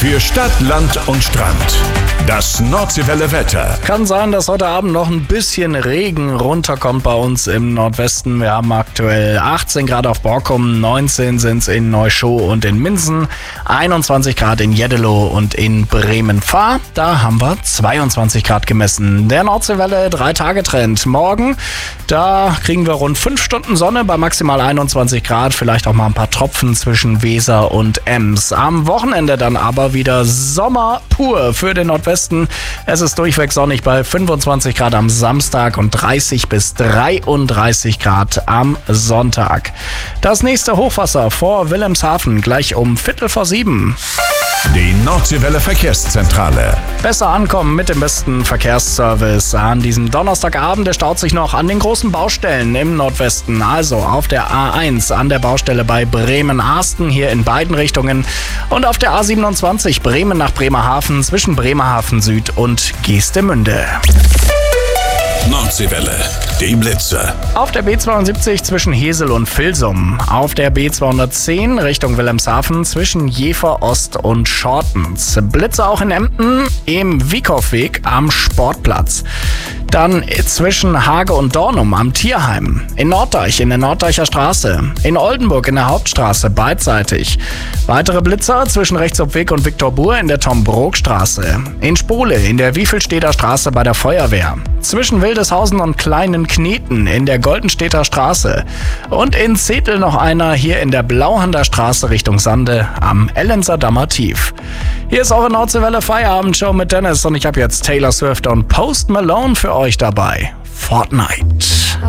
Für Stadt, Land und Strand. Das Nordseewelle Wetter. Kann sein, dass heute Abend noch ein bisschen Regen runterkommt bei uns im Nordwesten. Wir haben aktuell 18 Grad auf Borkum, 19 sind es in Neuschow und in Minsen, 21 Grad in Jeddeloh und in Bremen-Fahr. Da haben wir 22 Grad gemessen. Der Nordseewelle 3-Tage-Trend. Morgen, da kriegen wir rund 5 Stunden Sonne bei maximal 21 Grad. Vielleicht auch mal ein paar Tropfen zwischen Weser und Ems. Am Wochenende dann aber wieder Sommer pur für den Nordwesten. Es ist durchweg sonnig bei 25 Grad am Samstag und 30 bis 33 Grad am Sonntag. Das nächste Hochwasser vor Wilhelmshaven gleich um 6:45. Die Nordseewelle Verkehrszentrale. Besser ankommen mit dem besten Verkehrsservice an diesem Donnerstagabend. Der staut sich noch an den großen Baustellen im Nordwesten. Also auf der A1 an der Baustelle bei Bremen-Arsten hier in beiden Richtungen und auf der A27 Bremen nach Bremerhaven zwischen Bremerhaven Süd und Geestemünde. Nordseewelle, die Blitze. Auf der B72 zwischen Hesel und Vilsum. Auf der B210 Richtung Wilhelmshaven zwischen Jever Ost und Schortens. Blitze auch in Emden im Wiekow-Weg am Sportplatz. Dann zwischen Hage und Dornum am Tierheim. In Norddeich in der Norddeicher Straße. In Oldenburg in der Hauptstraße beidseitig. Weitere Blitzer zwischen Rechtshofweg und Viktor-Buhr in der Tom-Brook-Straße. In Spole in der Wiefelstädter Straße bei der Feuerwehr. Zwischen Wildeshausen und Kleinen Kneten in der Goldenstädter Straße. Und in Zetel noch einer hier in der Blauhander Straße Richtung Sande am Ellenser Dammer Tief. Hier ist eure Nordseewelle Feierabendshow mit Dennis und ich habe jetzt Taylor Swift und Post Malone für euch dabei. Fortnite.